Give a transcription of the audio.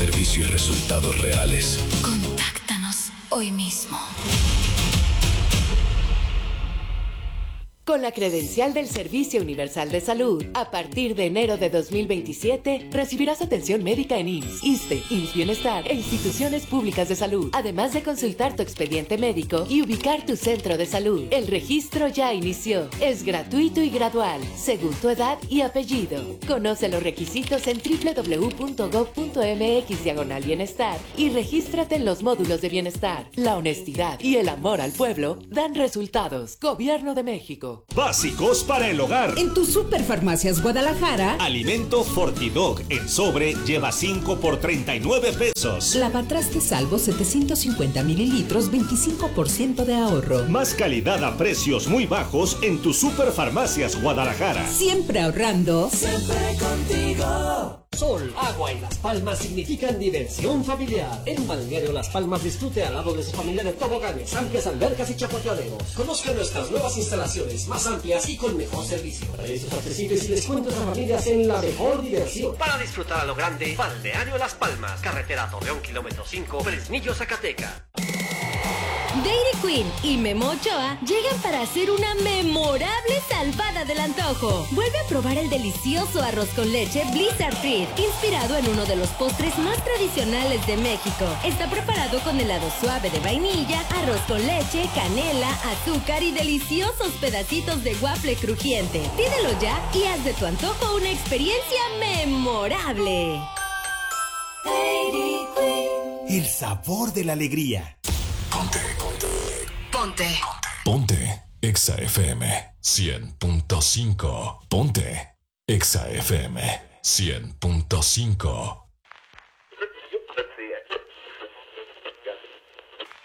servicio y resultados reales. Contáctanos hoy mismo. Con la credencial del Servicio Universal de Salud, a partir de enero de 2027, recibirás atención médica en IMSS, ISSSTE, IMSS Bienestar e instituciones públicas de salud, además de consultar tu expediente médico y ubicar tu centro de salud. El registro ya inició. Es gratuito y gradual, según tu edad y apellido. Conoce los requisitos en www.gov.mx/bienestar y regístrate en los módulos de bienestar. La honestidad y el amor al pueblo dan resultados. Gobierno de México. Básicos para el hogar. En tu Superfarmacias Guadalajara, alimento Fortidog en sobre lleva 5 por 39 pesos. Lavatrastes Salvo 750 mililitros, 25% de ahorro. Más calidad a precios muy bajos en tu Superfarmacias Guadalajara. Siempre ahorrando. Siempre contigo. Sol, agua y Las Palmas significan diversión familiar. En Balneario Las Palmas disfrute al lado de su familia de toboganes, amplias albercas y chapoteaderos. Conozca nuestras nuevas instalaciones, más amplias y con mejor servicio. Precios accesibles y descuentos a familias en la mejor diversión. Para disfrutar a lo grande, Balneario Las Palmas, carretera Torreón, kilómetro 5, Fresnillo, Zacatecas. Dairy Queen y Memo Ochoa llegan para hacer una memorable salvada del antojo. Vuelve a probar el delicioso arroz con leche Blizzard Treat, inspirado en uno de los postres más tradicionales de México. Está preparado con helado suave de vainilla, arroz con leche, canela, azúcar y deliciosos pedacitos de waffle crujiente. Pídelo ya y haz de tu antojo una experiencia memorable. Dairy Queen. El sabor de la alegría. Ponte Exa FM 100.5. Ponte Exa FM 100.5.